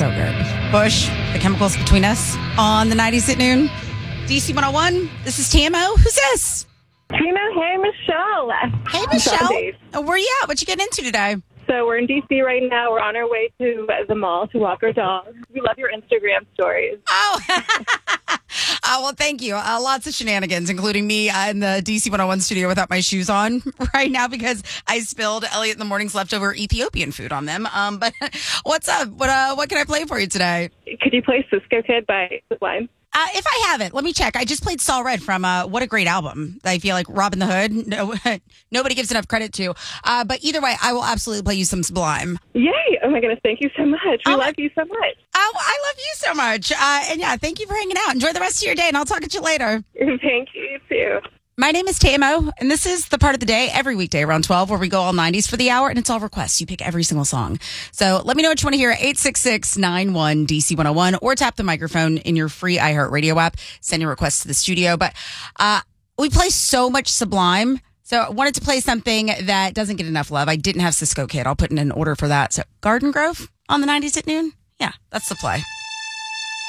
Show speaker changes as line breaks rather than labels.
So good. Bush, The Chemicals Between Us on the 90s at noon. DC 101, this is TMO. Who's this?
Tina, hey, Michelle.
Hey, Michelle. Where you at? What you getting into today?
So we're in D.C. right now. We're on our way to the mall to walk our dog. We love your Instagram stories.
Oh, well, thank you. Lots of shenanigans, including me in the DC 101 studio without my shoes on right now because I spilled Elliot in the morning's leftover Ethiopian food on them. But what's up? What can I play for you today?
Could you play Cisco Kid by Sublime?
If I have it, let me check. I just played Saul Red from What a Great Album. I feel like Robin the Hood. No, nobody gives enough credit to. But either way, I will absolutely play you some Sublime.
Yay. Oh, my goodness. Thank you so much. We love you so much.
Oh, I love you so much. And yeah, thank you for hanging out. Enjoy the rest of your day, and I'll talk at you later.
Thank you, too.
My name is Tamo, and this is the part of the day every weekday around 12 where we go all 90s for the hour, and it's all requests. You pick every single song. So let me know what you want to hear. 866-91-DC101 or tap the microphone in your free iHeartRadio app. Send your requests to the studio. But we play so much Sublime. So I wanted to play something that doesn't get enough love. I didn't have Cisco Kid. I'll put in an order for that. So Garden Grove on the 90s at noon. Yeah, that's the play.